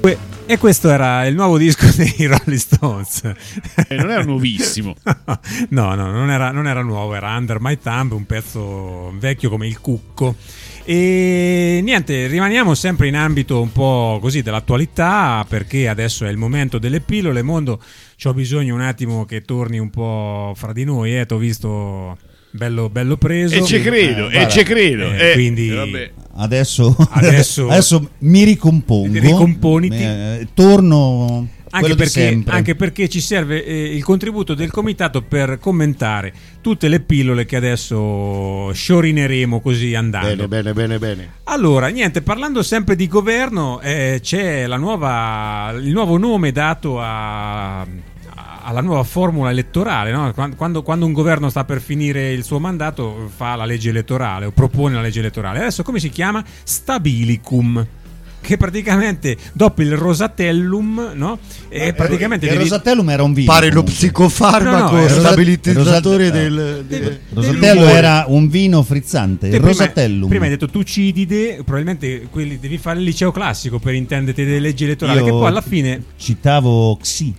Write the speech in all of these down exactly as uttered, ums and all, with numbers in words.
E questo era il nuovo disco dei Rolling Stones. E non era nuovissimo. No, no, non era, non era nuovo, era Under My Thumb, un pezzo vecchio come il cucco. E niente, rimaniamo sempre in ambito un po' così dell'attualità, perché adesso è il momento delle pillole. Mondo, c'ho bisogno un attimo che torni un po' fra di noi, eh, t'ho visto bello, bello preso. E ci credo, eh, e ci credo. Eh, eh, quindi vabbè. Adesso, adesso, adesso mi ricompongo, ricomponiti. Eh, torno anche perché, sempre. anche perché ci serve eh, il contributo del comitato per commentare tutte le pillole che adesso sciorineremo così andando. Bene, bene, bene, bene. Allora, niente, parlando sempre di governo, eh, c'è la nuova, il nuovo nome dato a... alla nuova formula elettorale, no? quando, quando un governo sta per finire il suo mandato fa la legge elettorale o propone la legge elettorale. Adesso come si chiama? Stabilicum, che praticamente dopo il Rosatellum, no? E praticamente il devi... Rosatellum era un vino. Pare lo comunque. psicofarmaco No, no, stabilizzatore Rosat- del, del- del- Rosatello era un vino frizzante. Te Il prima, Rosatellum. prima hai detto Tucidide, probabilmente quelli devi fare il liceo classico per intenderti delle leggi elettorali, Io che poi alla fine citavo Xi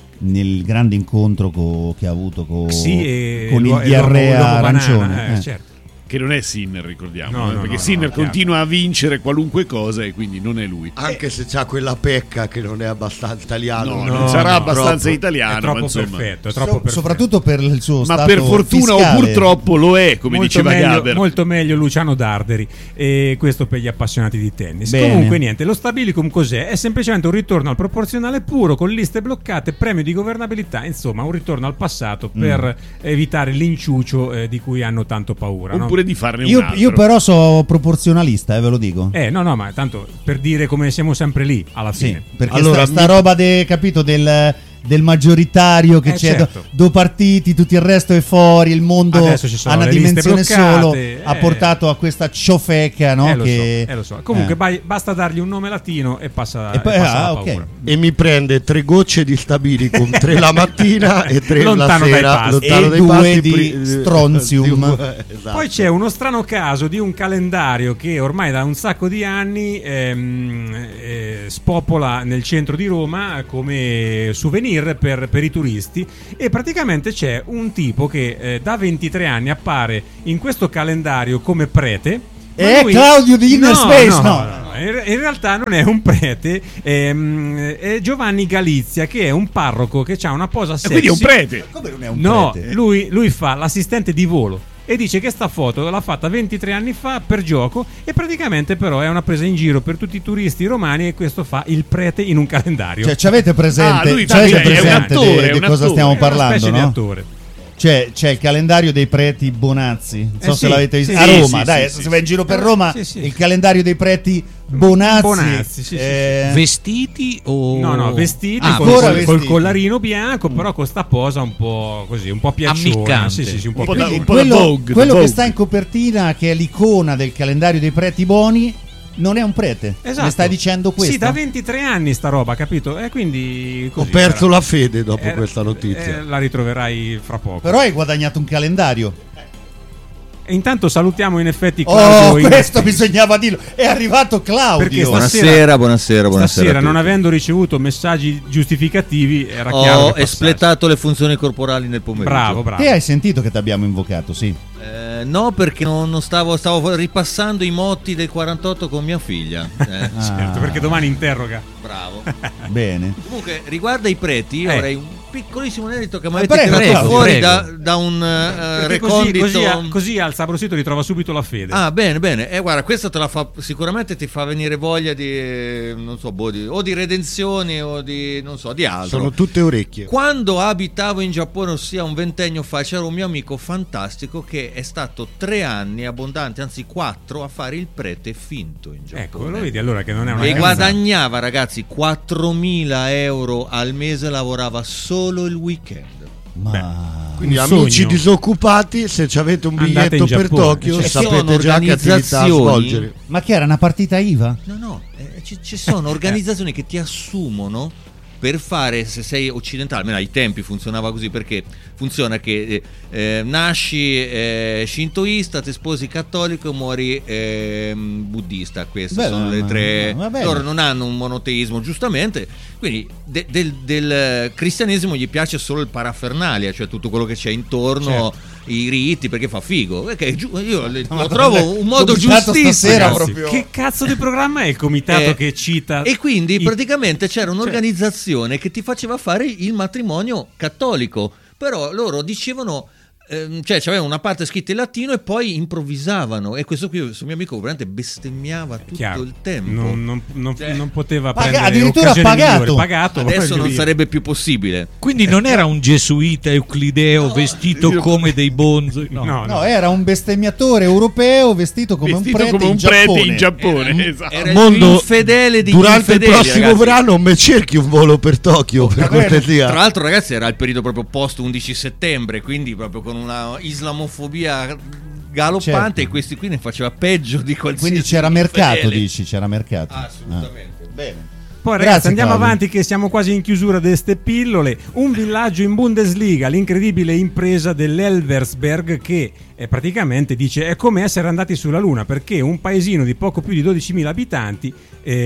nel grande incontro co- che ha avuto co- sì, e con l'uo- il e l'uomo- diarrea l'uomo banana, arancione. eh, eh. certo. Che non è Sinner, ricordiamo, No, eh, no, perché no, Sinner no, continua a vincere qualunque cosa e quindi non è lui. anche se c'ha quella pecca che non è abbastanza italiano. No, no, non sarà no, abbastanza troppo- italiano, È troppo ma insomma. perfetto, è troppo So- perfetto. soprattutto per il suo Ma stato per fortuna fiscale. o purtroppo lo è, come molto diceva meglio, Gaber. molto meglio Luciano Darderi, e questo per gli appassionati di tennis. Bene. Comunque niente, lo stabilicum cos'è? È semplicemente un ritorno al proporzionale puro con liste bloccate, premio di governabilità, insomma un ritorno al passato per evitare l'inciucio eh, di cui hanno tanto paura, no? Oppure di farne Io, un altro. io però so proporzionalista, eh, ve lo dico. Eh no no, ma tanto per dire come siamo sempre lì alla Sì, fine. perché Allora, sta, sta mi- roba de, capito, del, del maggioritario che Eh, c'è certo. do- due partiti, tutto il resto è fuori, il mondo Adesso ci sono ha una le liste dimensione bloccate, solo, eh. ha portato a questa ciofeca, no? Eh, lo che, so, eh, lo so. Comunque eh. bai- basta dargli un nome latino e passa, E poi- e passa ah, la ok. paura. E mi prende tre gocce di stabilicum, tre la mattina e tre Lontano la dai sera, pasti. lontano E dai due pasti, di pri- strontium. di- esatto. Poi c'è uno strano caso di un calendario che ormai da un sacco di anni ehm, eh, spopola nel centro di Roma come souvenir per, per i turisti, e praticamente c'è un tipo che eh, da ventitré anni appare in questo calendario come prete. Ma È Claudio di Inner Space, no. no, no. In, in realtà non è un prete, ehm, è Giovanni Galizia, che è un parroco che ha una posa E sexy. quindi è un prete. Come non è un No, prete? lui, lui fa l'assistente di volo e dice che sta foto l'ha fatta ventitré anni fa per gioco, e praticamente però è una presa in giro per tutti i turisti romani, e questo fa il prete in un calendario. Cioè, ci avete presente, Ah, lui ci avete è un presente attore, di, è di un cosa attore, stiamo È una parlando, specie di no? attore. C'è, c'è il calendario dei preti Bonazzi, non so Eh se sì, l'avete visto sì, a sì, Roma, sì, dai, sì, se sì, vai in giro per Roma, Sì, sì. il calendario dei preti Bonazzi, Bonazzi, sì, sì, eh, Vestiti o No, no, vestiti, Ah, col, ancora col- col vestiti. collarino bianco, però con sta posa un po' così, un po' piacciona. Ammiccante. Sì, sì, sì, un po' Un po' da- piacciona. un po' da quello, Vogue, da quello che Vogue. sta in copertina, che è l'icona del calendario dei preti buoni, non è un prete. Esatto. Mi stai dicendo questo? Sì, da ventitré anni sta roba, capito? E quindi Ho così perso sarà. la fede dopo Eh, questa notizia. eh, la ritroverai fra poco. Però hai guadagnato un calendario. E intanto salutiamo in effetti Claudio. Oh, in- questo bisognava dirlo. È arrivato Claudio. Perché sta- Buonasera, buonasera, buonasera. Stasera, a tutti. non avendo ricevuto messaggi giustificativi, era chiaro Ho che passasse. espletato le funzioni corporali nel pomeriggio. Bravo, bravo. Te hai sentito che ti abbiamo invocato, sì. Eh, no, perché non, non stavo, stavo ripassando i motti del quarantotto con mia figlia. Eh, Ah, Certo, perché domani interroga. bravo. Bene. Comunque, riguardo ai preti, io Eh. avrei un piccolissimo aneddoto che mi Eh, avete prego, tirato Claudio, fuori prego. da, da un eh, Perché così, recondito. così, a- così al Sabrosito ritrova subito la fede. Ah, bene, bene. E eh, guarda, questo te la fa sicuramente ti fa venire voglia di eh, non so, boh, di, o di redenzione o di non so, di altro. Sono tutte orecchie. Quando abitavo in Giappone, ossia un ventennio fa, c'era un mio amico fantastico che è stato tre anni abbondanti, anzi quattro, a fare il prete finto in Giappone. Ecco, lo vedi allora che non è una E cazzata. guadagnava, ragazzi, quattromila euro al mese, lavorava solo il weekend. Ma Quindi un amici sogno. disoccupati, se ci avete un Andate biglietto in per Giappone. Tokyo, Cioè, sono sapete già che attività organizzazioni- svolgere. Ma che era una partita I V A? No, no, eh, ci, ci sono organizzazioni che ti assumono per fare, se sei occidentale, almeno ai tempi funzionava così, perché funziona che eh, nasci eh, shintoista, ti sposi cattolico e muori eh, buddista. Queste Beh, sono ma- le tre. ma- va bene. Loro non hanno un monoteismo, giustamente, quindi de- del, del cristianesimo gli piace solo il parafernalia, cioè tutto quello che c'è intorno, Certo. i riti, perché fa figo. Perché giu- io le- Ma lo trovo un modo comitato giustissimo. stasera Ragazzi, proprio. che cazzo di programma è il comitato Eh, che cita? E quindi i- praticamente c'era un'organizzazione che ti faceva fare il matrimonio cattolico, però loro dicevano, ehm, cioè c'avevano una parte scritta in latino e poi improvvisavano, e questo qui, questo mio amico veramente bestemmiava tutto Chiaro, il tempo. Non, non- non- Cioè, non poteva paga- prendere addirittura occasioni pagato. migliori. Pagato, Adesso voglio non dire. sarebbe più possibile. Quindi non era un gesuita euclideo vestito come dei bonzi. No. No, No, no. era un bestemmiatore europeo vestito come Vestito un prete come in un Giappone. prete in Giappone, esatto. Era il Mondo, più infedele di durante il infedeli, prossimo ragazzi. verano mi cerchi un volo per Tokyo, per va bene. cortesia. Tra l'altro, ragazzi, era il periodo proprio post undici settembre, quindi proprio con una islamofobia galoppante, Certo. e questi qui ne faceva peggio di qualsiasi. Quindi c'era mercato, infedele. dici, c'era mercato. Assolutamente. Ah. Bene. Poi Grazie, ragazzi, andiamo Claudio. avanti che siamo quasi in chiusura di ste pillole. Un villaggio in Bundesliga, l'incredibile impresa dell'Elversberg, che eh, praticamente dice è come essere andati sulla Luna, perché un paesino di poco più di dodicimila abitanti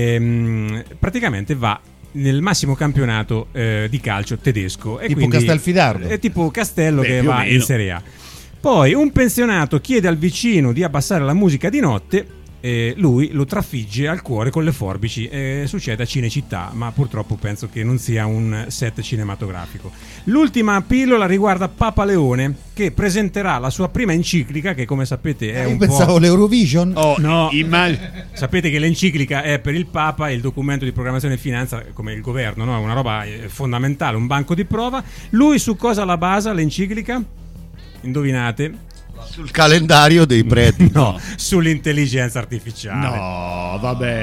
ehm, praticamente va nel massimo campionato eh, di calcio tedesco. E Tipo quindi Castelfidardo. È tipo Castello Beh, che più o va meno. in Serie A. Poi un pensionato chiede al vicino di abbassare la musica di notte. E lui lo trafigge al cuore con le forbici. E succede a Cinecittà, ma purtroppo penso che non sia un set cinematografico. L'ultima pillola riguarda Papa Leone, che presenterà la sua prima enciclica, che come sapete è Io un pensavo po'... l'Eurovision. Oh, No. immag- Sapete che l'enciclica è per il Papa, il documento di programmazione e finanza come il governo, no? Una roba eh, fondamentale, un banco di prova. Lui su cosa la basa l'enciclica? Indovinate? Sul calendario dei preti. No, sull'intelligenza artificiale. No,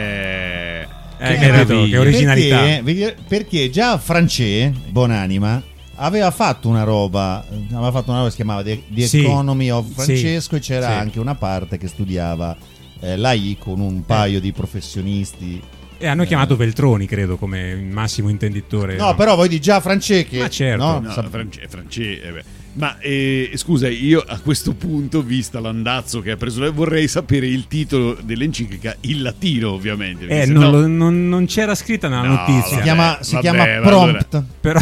vabbè. Eh, Che che, meraviglia. che originalità. Perché, perché già Francè, Bonanima, aveva fatto una roba, aveva fatto una roba che si chiamava The, The Sì. Economy of Sì. Francesco, e c'era Sì. anche una parte che studiava eh, l'A I con un paio di professionisti. E hanno chiamato Veltroni, credo, come massimo intenditore. No, però voi di già Francè che... Ma certo. no, No, sap- France- France- eh beh. Ma eh, scusa, io a questo punto, vista l'andazzo che ha preso lei, vorrei sapere il titolo dell'enciclica in latino, ovviamente. perché Eh, se non, no- lo- non- non c'era scritta nella No, notizia. si vabbè, chiama, si vabbè, chiama ma Prompt. Però,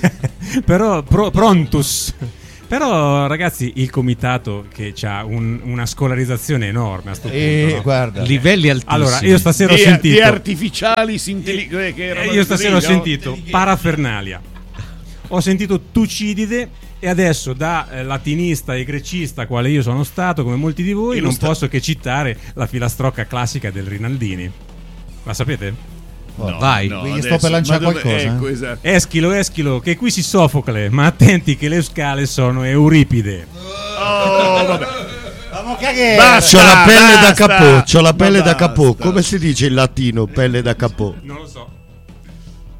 però pro- Prontus. Però, ragazzi, il comitato che ha una scolarizzazione enorme a sto punto. E no? guarda, Livelli altissimi. Allora, io stasera ho di, sentito. di artificiali sintelli- eh, che Eh, erano io stasera ho così, no? sentito parafernalia. Ho sentito Tucidide. E adesso, da eh, latinista e grecista, quale io sono stato, come molti di voi, Io lo non sta- posso che citare la filastrocca classica del Rinaldini. La sapete? No, Vai. no, Quindi sto adesso- per lanciare ma dove- qualcosa, Ecco, eh. esatto. Eschilo, Eschilo, che qui si Sofocle, ma attenti che le scale sono Euripide. Oh, vabbè. Vamo cagare. Basta. C'ho la pelle da basta. capò, c'ho la Ma pelle da capò. basta. Come si dice in latino, pelle da capò? Non lo so.